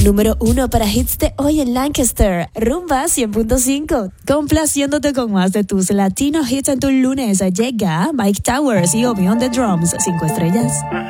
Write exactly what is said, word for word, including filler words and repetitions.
Número uno para hits de hoy en Lancaster. Rumba cien punto cinco. Complaciéndote con más de tus Latino hits en tu lunes. Llega Mike Towers y Obi on the Drums. Cinco estrellas.